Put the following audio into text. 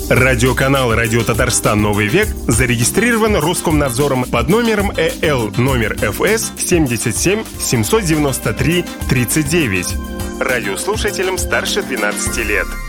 Радиоканал «Радио Татарстан. Новый век» зарегистрирован Роскомнадзором под номером ЭЛ номер ФС 77 793 39. Радиослушателям старше 12 лет.